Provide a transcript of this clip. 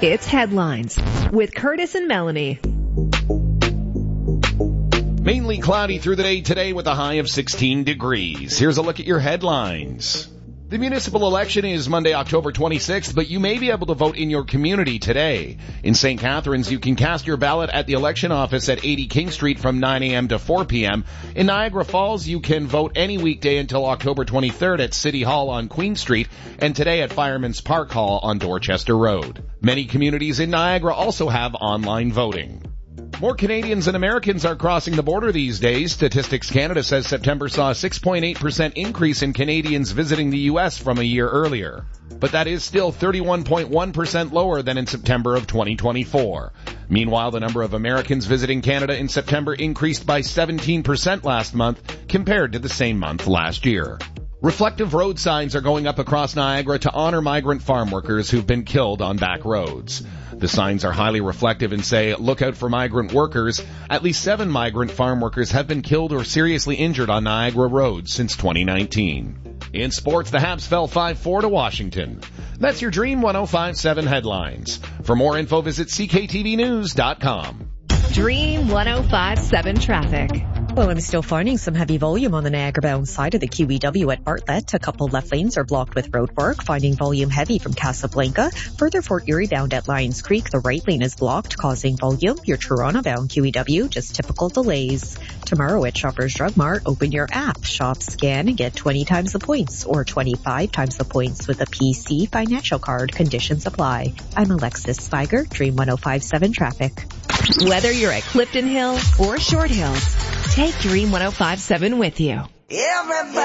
It's Headlines with Curtis and Melanie. Mainly cloudy through the day today with a high of 16 degrees. Here's a look at your headlines. The municipal election is Monday, October 26th, but you may be able to vote in your community today. In St. Catharines, you can cast your ballot at the election office at 80 King Street from 9 a.m. to 4 p.m. In Niagara Falls, you can vote any weekday until October 23rd at City Hall on Queen Street and today at Fireman's Park Hall on Dorchester Road. Many communities in Niagara also have online voting. More Canadians than Americans are crossing the border these days. Statistics Canada says September saw a 6.8% increase in Canadians visiting the U.S. from a year earlier. But that is still 31.1% lower than in September of 2024. Meanwhile, the number of Americans visiting Canada in September increased by 17% last month compared to the same month last year. Reflective road signs are going up across Niagara to honor migrant farm workers who've been killed on back roads. The signs are highly reflective and say, look out for migrant workers. At least 7 migrant farm workers have been killed or seriously injured on Niagara roads since 2019. In sports, the Habs fell 5-4 to Washington. That's your Dream 105.7 headlines. For more info, visit cktvnews.com. Dream 105.7 traffic. Well, I'm still finding some heavy volume on the Niagara-bound side of the QEW at Bartlett. A couple left lanes are blocked with roadwork, finding volume heavy from Casablanca. Further Fort Erie bound at Lions Creek, the right lane is blocked, causing volume. Your Toronto-bound QEW, just typical delays. Tomorrow at Shoppers Drug Mart, open your app, shop, scan, and get 20 times the points or 25 times the points with a PC financial card. Conditions apply. I'm Alexis Spiger, Dream 105.7 traffic. Whether you're at Clifton Hill or Short Hills, take Dream 105.7 with you.